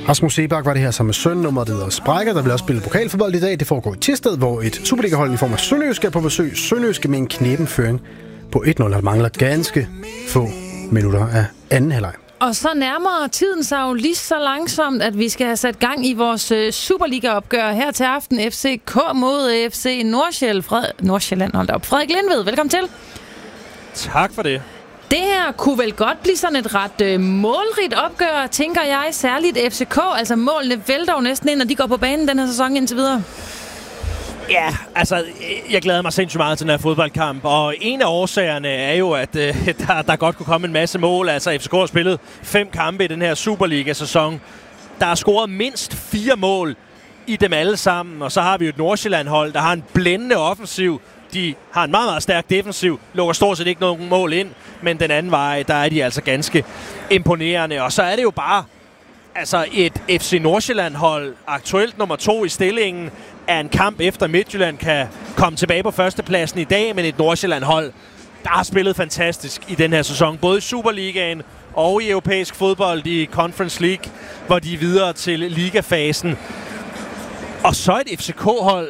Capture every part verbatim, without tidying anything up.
Rasmus Seebach var det her sammen med søn, nummeret hedder Sprækker. Der bliver også spillet pokalfodbold i dag. Det foregår i Thisted, hvor et Superliga-hold i form af Sønderjyske er på besøg. Sønderjyske med en kneben føring på et nul, der mangler ganske få minutter af anden halvleg. Og så nærmer tiden sig jo lige så langsomt, at vi skal have sat gang i vores uh, Superliga-opgør her til aften. F C K mod F C Nordsjælland. Fred... Nordsjælland, hold da op. Frederik Lindved, velkommen til. Tak for det. Det her kunne vel godt blive sådan et ret øh, målrigt opgør, tænker jeg, særligt F C K. Altså målene vælter jo næsten ind, når de går på banen den her sæson indtil videre. Ja, altså, jeg glæder mig sindssygt meget til den her fodboldkamp, og en af årsagerne er jo, at øh, der, der godt kunne komme en masse mål. Altså, F C K har spillet fem kampe i den her Superliga-sæson. Der er scoret mindst fire mål i dem alle sammen, og så har vi jo et Nordsjælland-hold, der har en blændende offensiv. De har en meget, meget stærk defensiv, lukker stort set ikke nogen mål ind, men den anden vej, der er de altså ganske imponerende. Og så er det jo bare altså et F C Nordsjælland-hold, aktuelt nummer to i stillingen, er en kamp efter Midtjylland kan komme tilbage på førstepladsen i dag, men et Nordsjælland-hold, der har spillet fantastisk i den her sæson, både i Superligaen og i europæisk fodbold i Conference League, hvor de er videre til ligafasen. Og så et F C K-hold,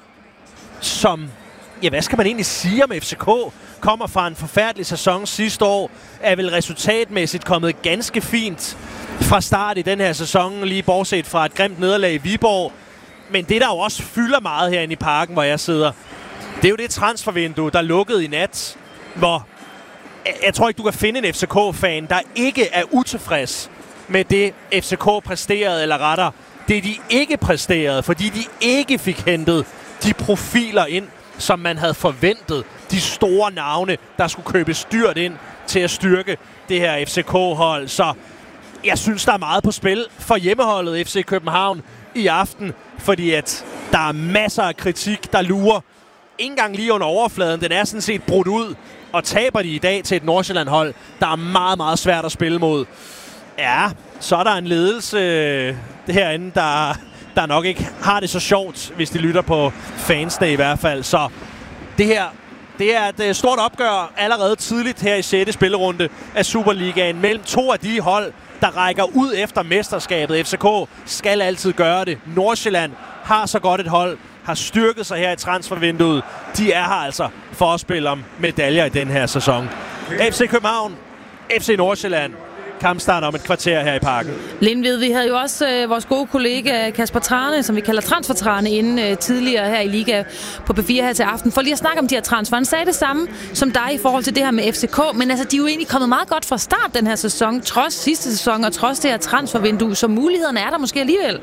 som, ja, hvad skal man egentlig sige om F C K? Kommer fra en forfærdelig sæson sidste år, er vel resultatmæssigt kommet ganske fint fra start i den her sæson, lige bortset fra et grimt nederlag i Viborg. Men det, der jo også fylder meget herinde i parken, hvor jeg sidder, det er jo det transfervindue, der lukkede i nat, hvor jeg tror ikke, du kan finde en F C K-fan, der ikke er utilfreds med det, F C K præsterede, eller retter, det de ikke præsterede, fordi de ikke fik hentet de profiler ind, som man havde forventet. De store navne, der skulle købes dyrt ind til at styrke det her F C K-hold. Så jeg synes, der er meget på spil for hjemmeholdet F C København i aften, fordi at der er masser af kritik, der lurer. Ikke engang lige under overfladen. Den er sådan set brudt ud, og taber de i dag til et Nordsjælland-hold, der er meget, meget svært at spille mod. Ja, så er der en ledelse øh, herinde, der, der nok ikke har det så sjovt, hvis de lytter på fansene i hvert fald. Så det her, det er et stort opgør allerede tidligt her i sjette spillerunde af Superligaen mellem to af de hold, der rækker ud efter mesterskabet. F C K skal altid gøre det. Nordsjælland har så godt et hold, har styrket sig her i transfervinduet. De er her altså for at spille om medaljer i den her sæson. F C København, F C Nordsjælland. Kampstart om et kvarter her i parken. Lindved, vi havde jo også øh, vores gode kollega Kasper Trane, som vi kalder Transfer-Trane, inden øh, tidligere her i Liga på P fire her til aften. For lige at snakke om de her transfer. Han sagde det samme som dig i forhold til det her med F C K, men altså, de er jo egentlig kommet meget godt fra start den her sæson, trods sidste sæson og trods det her transfervindue, så mulighederne er der måske alligevel.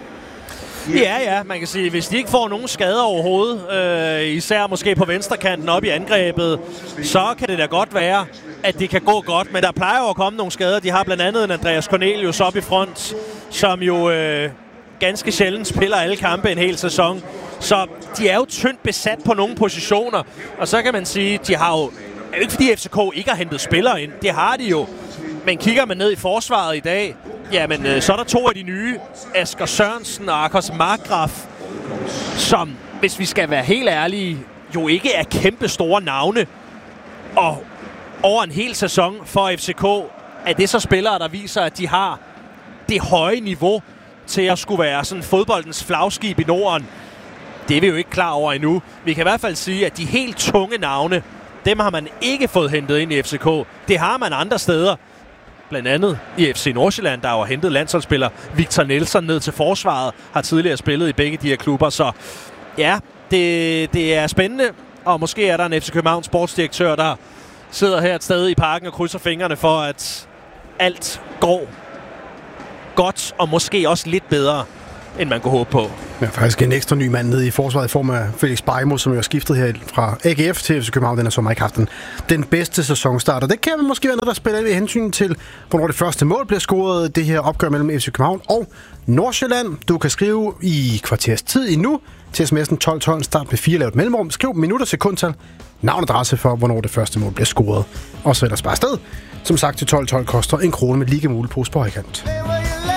Ja, ja, man kan sige, hvis de ikke får nogen skader overhovedet, øh, især måske på venstrekanten op i angrebet, så kan det da godt være, at det kan gå godt. Men der plejer jo at komme nogle skader. De har blandt andet en Andreas Cornelius op i front, som jo øh, ganske sjældent spiller alle kampe en hel sæson. Så de er jo tyndt besat på nogle positioner. Og så kan man sige, de har jo, er jo ikke fordi F C K ikke har hentet spillere ind. Det har de jo. Men kigger man ned i forsvaret i dag, jamen, øh, så er der to af de nye, Asger Sørensen og Akos Markgraf, som, hvis vi skal være helt ærlige, jo ikke er kæmpe store navne. Og over en hel sæson for F C K, er det så spillere, der viser, at de har det høje niveau til at skulle være sådan fodboldens flagskib i Norden. Det er vi jo ikke klar over endnu. Vi kan i hvert fald sige, at de helt tunge navne, dem har man ikke fået hentet ind i F C K. Det har man andre steder. Blandt andet i F C Nordsjælland, der har hentet landsholdsspiller Victor Nielsen ned til forsvaret, har tidligere spillet i begge de her klubber. Så ja, det, det er spændende, og måske er der en F C København sportsdirektør, der sidder her et sted i parken og krydser fingrene for, at alt går godt, og måske også lidt bedre, end man kunne håbe på. Ja, faktisk en ekstra ny mand nede i forsvaret i form af Felix Beimo, som jo har skiftet her fra A G F til F C København. Den har sommer ikke haft den, den bedste sæsonstart. Og det kan måske være noget, der spiller ved hensyn til, hvornår det første mål bliver scoret. Det her opgør mellem F C København og Nordsjælland. Du kan skrive i kvarters tid endnu til sms'en tolv tolv, start med fire lavet mellemrum. Skriv minutter, sekundtal, navn og adresse for, hvornår det første mål bliver scoret. Og så ellers bare afsted. Som sagt til tolv tolv koster en krone med lige mulig pose på højkant.